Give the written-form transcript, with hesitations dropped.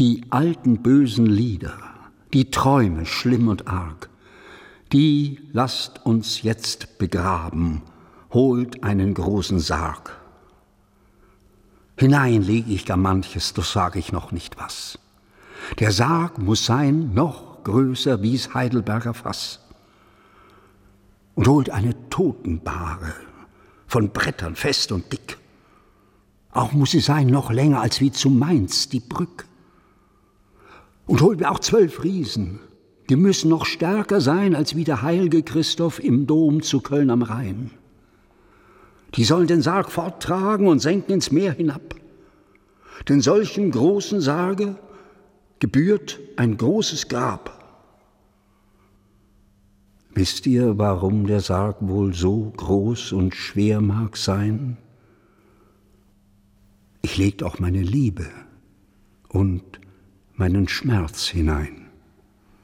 Die alten bösen Lieder, die Träume schlimm und arg, die lasst uns jetzt begraben, holt einen großen Sarg. Hinein leg ich gar manches, doch sag ich noch nicht was. Der Sarg muss sein noch größer wie's Heidelberger Fass. Und holt eine Totenbahre, von Brettern fest und dick. Auch muss sie sein noch länger als wie zu Mainz die Brück. Und holt mir auch 12 Riesen, die müssen noch stärker sein als wie der heilige Christoph im Dom zu Köln am Rhein. Die sollen den Sarg forttragen und senken ins Meer hinab. Denn solchen großen Sarge gebührt ein großes Grab. Wisst ihr, warum der Sarg wohl so groß und schwer mag sein? Ich legt auch meine Liebe und meinen Schmerz hinein.